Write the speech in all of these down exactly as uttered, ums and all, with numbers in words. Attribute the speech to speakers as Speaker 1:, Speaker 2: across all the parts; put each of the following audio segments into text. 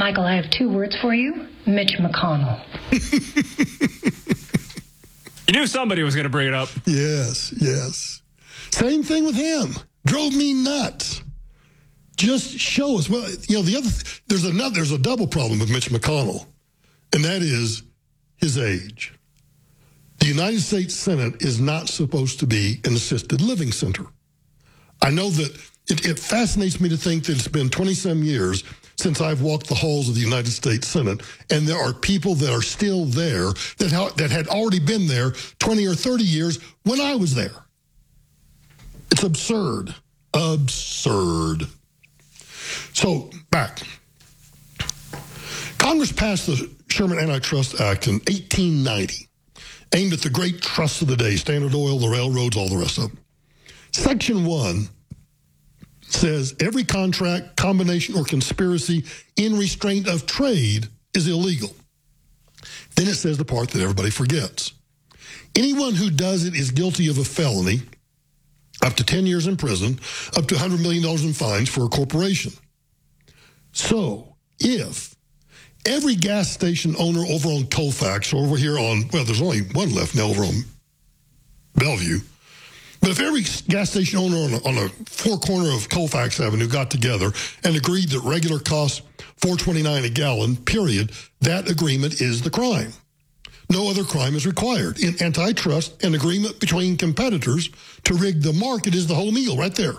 Speaker 1: Michael, I have two words for you. Mitch McConnell.
Speaker 2: You knew somebody was going to bring it up.
Speaker 3: Yes, yes. Same thing with him. Drove me nuts. Just show us. Well, you know, the other, there's another, there's a double problem with Mitch McConnell, and that is his age. The United States Senate is not supposed to be an assisted living center. I know that it, it fascinates me to think that it's been twenty-some years since I've walked the halls of the United States Senate, and there are people that are still there that, ha- that had already been there twenty or thirty years when I was there. It's absurd. Absurd. So, back. Congress passed the Sherman Antitrust Act in eighteen ninety, aimed at the great trusts of the day, Standard Oil, the railroads, all the rest of them. Section one says every contract, combination, or conspiracy in restraint of trade is illegal. Then it says the part that everybody forgets. Anyone who does it is guilty of a felony, up to ten years in prison, up to one hundred million dollars in fines for a corporation. So, if every gas station owner over on Colfax, or over here on, well, there's only one left now over on Bellevue, but if every gas station owner on a, on a four corner of Colfax Avenue got together and agreed that regular costs four twenty-nine a gallon, period, that agreement is the crime. No other crime is required. In antitrust, an agreement between competitors to rig the market is the whole meal right there.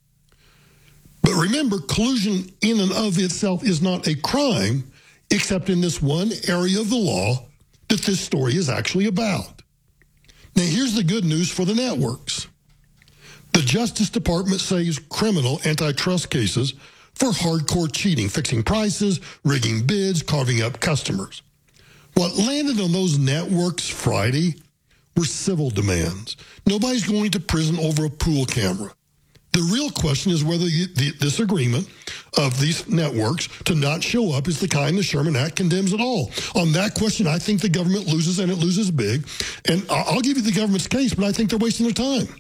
Speaker 3: But remember, collusion in and of itself is not a crime, except in this one area of the law that this story is actually about. Now, here's the good news for the networks. The Justice Department saves criminal antitrust cases for hardcore cheating, fixing prices, rigging bids, carving up customers. What landed on those networks Friday were civil demands. Nobody's going to prison over a pool camera. The real question is whether the, this agreement of these networks to not show up is the kind the Sherman Act condemns at all. On that question, I think the government loses, and it loses big. And I'll give you the government's case, but I think they're wasting their time.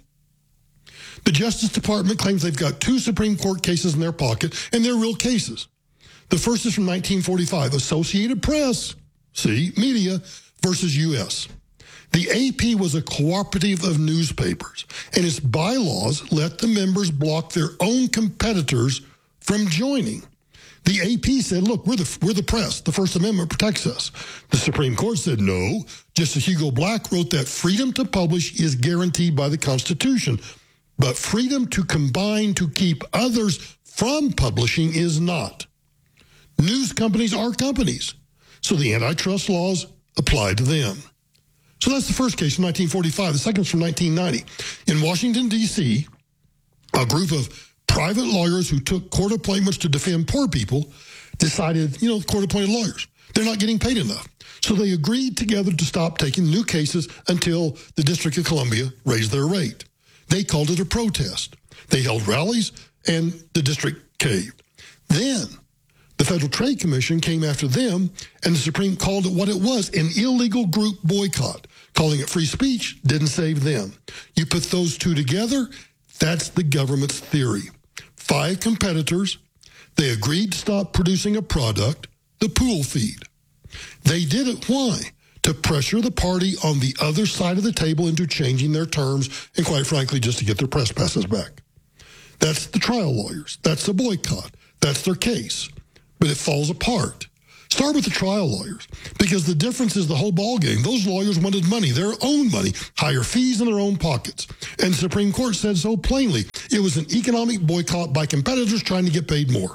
Speaker 3: The Justice Department claims they've got two Supreme Court cases in their pocket, and they're real cases. The first is from nineteen forty-five, Associated Press, see, media, versus U S The A P was a cooperative of newspapers, and its bylaws let the members block their own competitors from joining. The A P said, look, we're the, we're the press. The First Amendment protects us. The Supreme Court said no. Justice Hugo Black wrote that freedom to publish is guaranteed by the Constitution, but freedom to combine to keep others from publishing is not. News companies are companies, so the antitrust laws apply to them. So that's the first case from nineteen forty-five. The second is from nineteen ninety. In Washington, D C, a group of private lawyers who took court appointments to defend poor people decided, you know, court-appointed lawyers, they're not getting paid enough. So they agreed together to stop taking new cases until the District of Columbia raised their rate. They called it a protest. They held rallies, and the district caved. Then the Federal Trade Commission came after them, and the Supreme called it what it was, an illegal group boycott. Calling it free speech didn't save them. You put those two together, that's the government's theory. Five competitors, they agreed to stop producing a product, the pool feed. They did it, why? To pressure the party on the other side of the table into changing their terms, and quite frankly, just to get their press passes back. That's the trial lawyers. That's the boycott. That's their case. But it falls apart. Start with the trial lawyers, because the difference is the whole ballgame. Those lawyers wanted money, their own money, higher fees in their own pockets. And the Supreme Court said so plainly. It was an economic boycott by competitors trying to get paid more.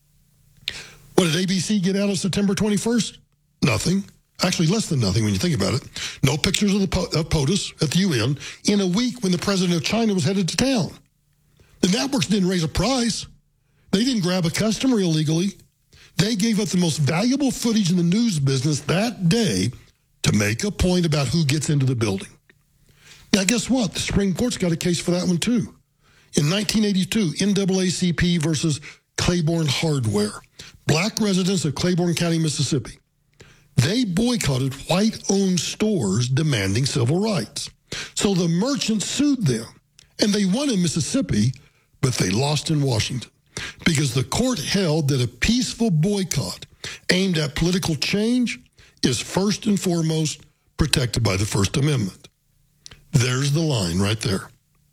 Speaker 3: What did A B C get out of September twenty-first? Nothing. Actually, less than nothing when you think about it. No pictures of, the, of POTUS at the U N in a week when the president of China was headed to town. The networks didn't raise a price. They didn't grab a customer illegally. They gave up the most valuable footage in the news business that day to make a point about who gets into the building. Now, guess what? The Supreme Court's got a case for that one, too. In nineteen eighty-two, N double A C P versus Claiborne Hardware. Black residents of Claiborne County, Mississippi. They boycotted white-owned stores demanding civil rights. So the merchants sued them, and they won in Mississippi, but they lost in Washington, because the court held that a peaceful boycott aimed at political change is first and foremost protected by the First Amendment. There's the line right there.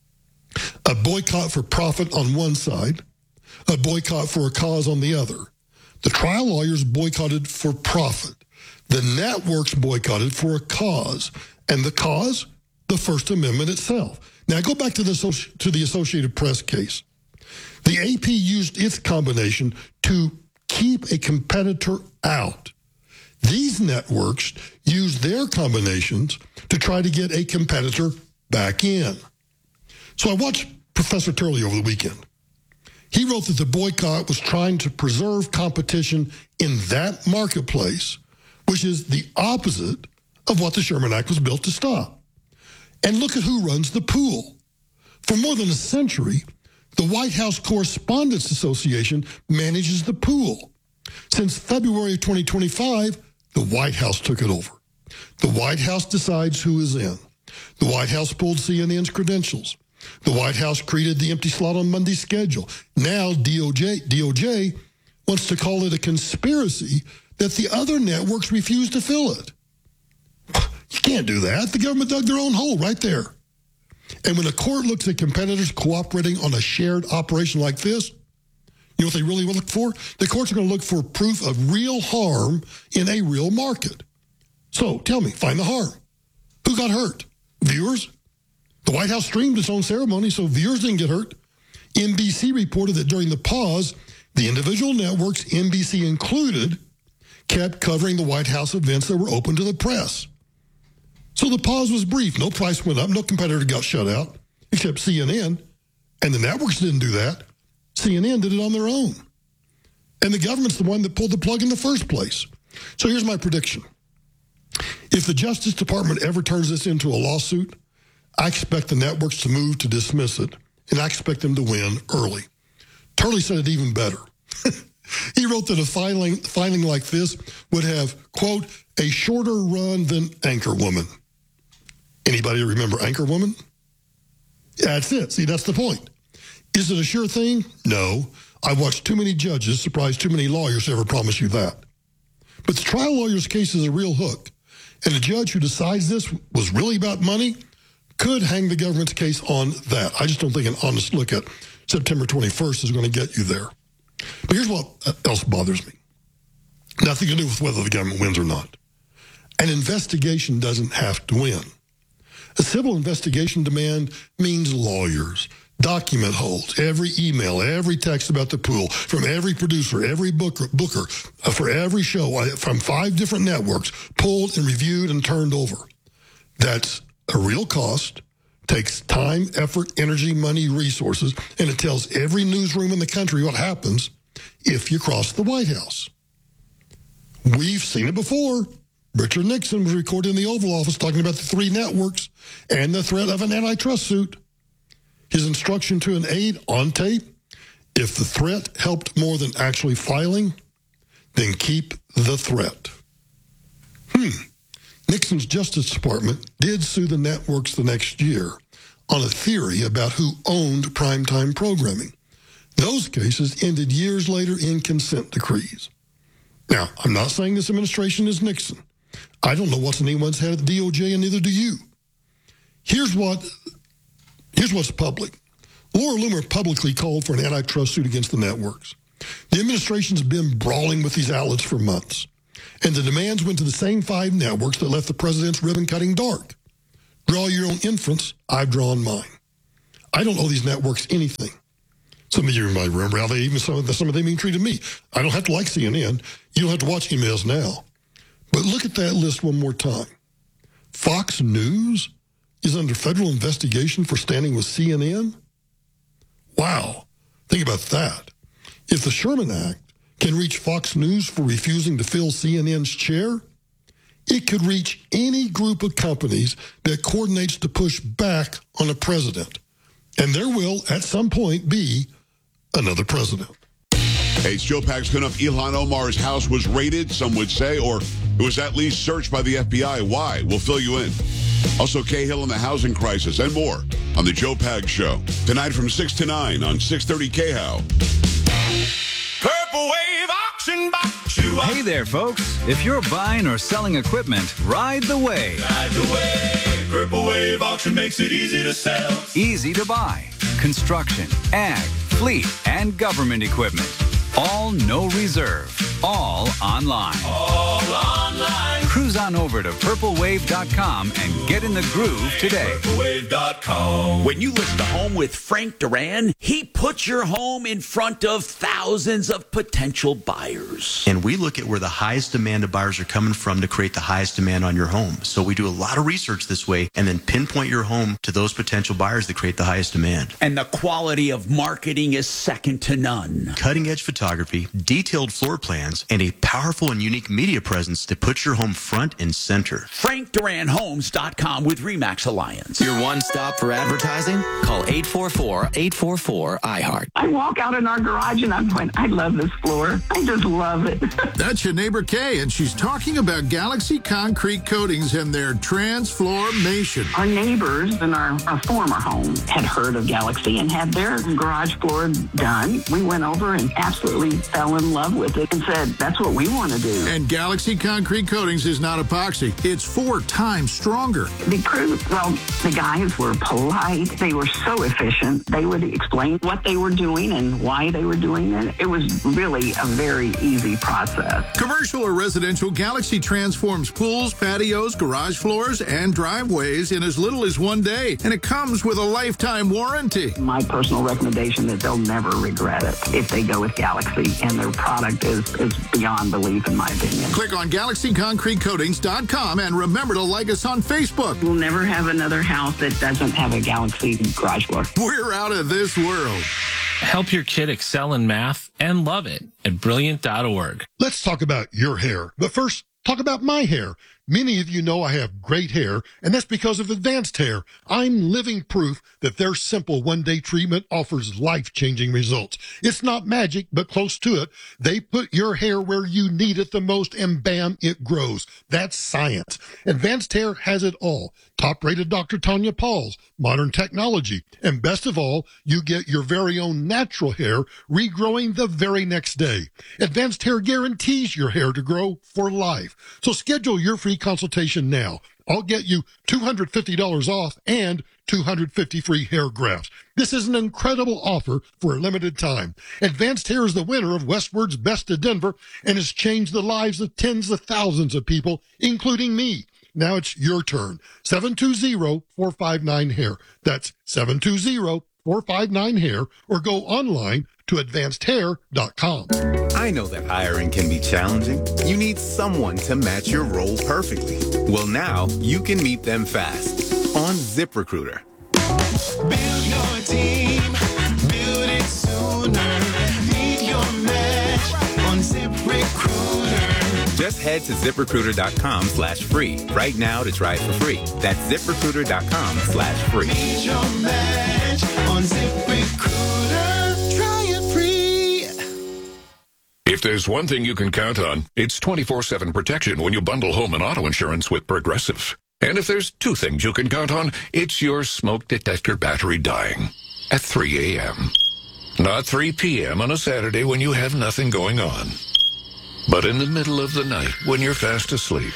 Speaker 3: A boycott for profit on one side, a boycott for a cause on the other. The trial lawyers boycotted for profit. The networks boycotted for a cause. And the cause? The First Amendment itself. Now, go back to the, to the Associated Press case. The A P used its combination to keep a competitor out. These networks used their combinations to try to get a competitor back in. So I watched Professor Turley over the weekend. He wrote that the boycott was trying to preserve competition in that marketplace, which is the opposite of what the Sherman Act was built to stop. And look at who runs the pool. For more than a century, the White House Correspondents Association manages the pool. Since February of twenty twenty-five, the White House took it over. The White House decides who is in. The White House pulled C N N's credentials. The White House created the empty slot on Monday's schedule. Now D O J, D O J wants to call it a conspiracy that the other networks refuse to fill it. You can't do that. The government dug their own hole right there. And when a court looks at competitors cooperating on a shared operation like this, you know what they really will look for? The courts are going to look for proof of real harm in a real market. So tell me, find the harm. Who got hurt? Viewers? The White House streamed its own ceremony, so viewers didn't get hurt. N B C reported that during the pause, the individual networks, N B C included, kept covering the White House events that were open to the press. So the pause was brief. No price went up. No competitor got shut out, except C N N. And the networks didn't do that. C N N did it on their own. And the government's the one that pulled the plug in the first place. So here's my prediction. If the Justice Department ever turns this into a lawsuit, I expect the networks to move to dismiss it, and I expect them to win early. Turley said it even better. He wrote that a filing, filing like this would have, quote, a shorter run than Anchorwoman. Anybody remember Anchorwoman? That's it. See, that's the point. Is it a sure thing? No. I watched too many judges surprise too many lawyers to ever promise you that. But the trial lawyer's case is a real hook, and a judge who decides this was really about money could hang the government's case on that. I just don't think an honest look at September twenty-first is going to get you there. But here's what else bothers me. Nothing to do with whether the government wins or not. An investigation doesn't have to win. A civil investigation demand means lawyers, document holds, every email, every text about the pool, from every producer, every booker, booker uh, for every show uh, from five different networks, pulled and reviewed and turned over. That's a real cost, takes time, effort, energy, money, resources, and it tells every newsroom in the country what happens if you cross the White House. We've seen it before. Richard Nixon was recorded in the Oval Office talking about the three networks and the threat of an antitrust suit. His instruction to an aide on tape, if the threat helped more than actually filing, then keep the threat. Hmm. Nixon's Justice Department did sue the networks the next year on a theory about who owned primetime programming. Those cases ended years later in consent decrees. Now, I'm not saying this administration is Nixon. I don't know what's in anyone's head at the D O J, and neither do you. Here's what, here's what's public. Laura Loomer publicly called for an antitrust suit against the networks. The administration's been brawling with these outlets for months, and the demands went to the same five networks that left the president's ribbon cutting dark. Draw your own inference. I've drawn mine. I don't owe these networks anything. Some of you might remember how they even some of, the, some of them even treated me. I don't have to like C N N. You don't have to watch emails now. But look at that list one more time. Fox News is under federal investigation for standing with C N N? Wow. Think about that. If the Sherman Act can reach Fox News for refusing to fill C N N's chair, it could reach any group of companies that coordinates to push back on a president. And there will, at some point, be another president.
Speaker 4: Hey, it's Joe Pags coming up. Ilhan Omar's house was raided, some would say, or it was at least searched by the F B I. Why? We'll fill you in. Also, Cahill and the housing crisis and more on the Joe Pags Show. Tonight from six to nine on six thirty K H O W.
Speaker 5: Purple Wave Auction Box. Hey there, folks. If you're buying or selling equipment, ride the wave.
Speaker 6: Ride the wave. Purple Wave Auction makes it easy to sell.
Speaker 5: Easy to buy. Construction, ag, fleet, and government equipment. All no reserve. All online.
Speaker 6: All online.
Speaker 5: Cruise on over to purple wave dot com and get in the groove today.
Speaker 6: purple wave dot com.
Speaker 7: When you list a home with Frank Duran, he puts your home in front of thousands of potential buyers.
Speaker 8: And we look at where the highest demand of buyers are coming from to create the highest demand on your home. So we do a lot of research this way and then pinpoint your home to those potential buyers that create the highest demand.
Speaker 7: And the quality of marketing is second to none.
Speaker 8: Cutting-edge photography, detailed floor plans, and a powerful and unique media presence that puts your home front and center.
Speaker 7: frank duran homes dot com with RE/MAX Alliance.
Speaker 9: Your one stop for advertising? Call eight four four, eight four four, I heart.
Speaker 10: I walk out in our garage and I'm going, I love this floor. I just love it.
Speaker 11: That's your neighbor Kay, and she's talking about Galaxy Concrete Coatings and their transformation.
Speaker 10: Our neighbors in our, our former home had heard of Galaxy and had their garage floor done. We went over and absolutely fell in love with it and said, that's what we want to do.
Speaker 11: And Galaxy Concrete Coatings is not epoxy. It's four times stronger.
Speaker 10: The crew, well, the guys were polite. They were so efficient. They would explain what they were doing and why they were doing it. It was really a very easy process.
Speaker 11: Commercial or residential, Galaxy transforms pools, patios, garage floors, and driveways in as little as one day. And it comes with a lifetime warranty.
Speaker 10: My personal recommendation is they'll never regret it if they go with Galaxy, and their product is, is beyond belief, in my opinion.
Speaker 11: Click on Galaxy Concrete Coatings dot com and remember to like us on Facebook.
Speaker 10: We'll never have another house that doesn't have a Galaxy garage floor.
Speaker 11: We're out of this world.
Speaker 12: Help your kid excel in math and love it at brilliant dot org.
Speaker 3: Let's talk about your hair. But first, talk about my hair. Many of you know I have great hair, and that's because of Advanced Hair. I'm living proof that their simple one-day treatment offers life-changing results. It's not magic, but close to it. They put your hair where you need it the most, and bam, it grows. That's science. Advanced Hair has it all. Top-rated Doctor Tanya Pauls, modern technology, and best of all, you get your very own natural hair regrowing the very next day. Advanced Hair guarantees your hair to grow for life. So schedule your free consultation now. I'll get you two hundred fifty dollars off and two hundred fifty free hair grafts. This is an incredible offer for a limited time. Advanced Hair is the winner of Westward's Best of Denver and has changed the lives of tens of thousands of people, including me. Now it's your turn. seven two zero, four five nine, hair. That's seven two zero, four five nine, hair, or go online to advanced hair dot com.
Speaker 13: I know that hiring can be challenging. You need someone to match your role perfectly. Well, now you can meet them fast on ZipRecruiter.
Speaker 6: Build your team, build it sooner. Meet your match on ZipRecruiter.
Speaker 13: Just head to ZipRecruiter dot com slash free right now to try it for free. That's ZipRecruiter dot com slash free.
Speaker 6: Meet your match on ZipRecruiter. Try it free.
Speaker 14: If there's one thing you can count on, it's twenty-four seven protection when you bundle home and auto insurance with Progressive. And if there's two things you can count on, it's your smoke detector battery dying at three a.m. Not three p.m. on a Saturday when you have nothing going on, but in the middle of the night when you're fast asleep.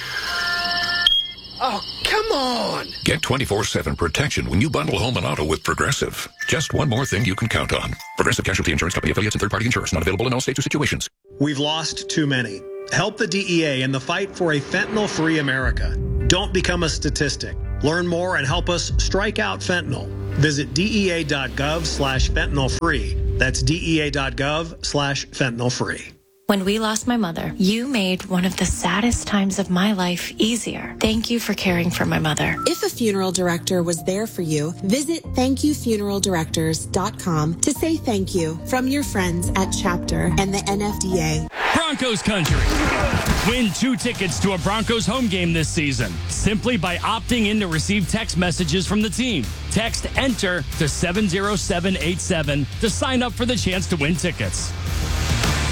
Speaker 15: Oh, come on!
Speaker 14: Get twenty-four seven protection when you bundle home and auto with Progressive. Just one more thing you can count on. Progressive Casualty Insurance Company affiliates and third-party insurers. Not available in all states or situations.
Speaker 16: We've lost too many. Help the D E A in the fight for a fentanyl-free America. Don't become a statistic. Learn more and help us strike out fentanyl. Visit dea.gov slash fentanyl free. That's dea.gov slash fentanyl free.
Speaker 17: When we lost my mother, you made one of the saddest times of my life easier. Thank you for caring for my mother.
Speaker 18: If a funeral director was there for you, visit thank you funeral directors dot com to say thank you from your friends at Chapter and the N F D A.
Speaker 2: Broncos country. Win two tickets to a Broncos home game this season simply by opting in to receive text messages from the team. Text ENTER to seven zero seven eight seven to sign up for the chance to win tickets.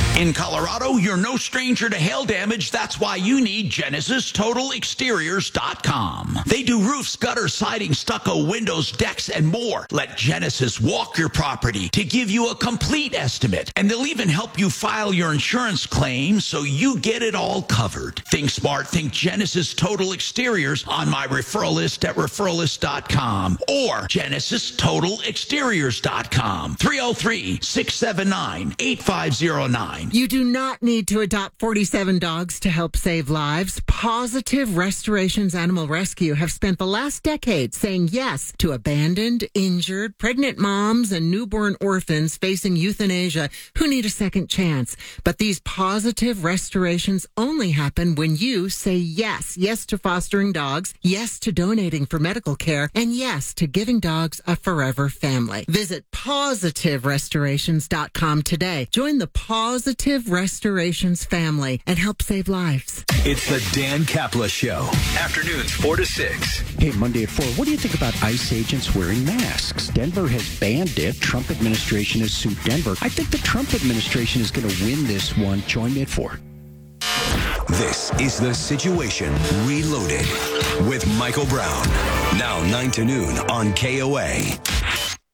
Speaker 7: In Colorado, you're no stranger to hail damage. That's why you need Genesis Total Exteriors dot com. They do roofs, gutters, siding, stucco, windows, decks, and more. Let Genesis walk your property to give you a complete estimate. And they'll even help you file your insurance claim so you get it all covered. Think smart. Think Genesis Total Exteriors on my referral list at referral list dot com or Genesis Total Exteriors dot com. three oh three, six seven nine, eight five oh nine.
Speaker 19: You do not need to adopt forty-seven dogs to help save lives. Positive Restorations Animal Rescue have spent the last decade saying yes to abandoned, injured, pregnant moms and newborn orphans facing euthanasia who need a second chance. But these positive restorations only happen when you say yes. Yes to fostering dogs, yes to donating for medical care, and yes to giving dogs a forever family. Visit positive restorations dot com today. Join the Positive Restorations family and help save lives.
Speaker 20: It's the Dan Kapla Show. Afternoons four to six.
Speaker 21: Hey, Monday at four. What do you think about ICE agents wearing masks? Denver has banned it. Trump administration has sued Denver. I think the Trump administration is going to win this one. Join me at four.
Speaker 20: This is The Situation Reloaded with Michael Brown. Now nine to noon on K O A.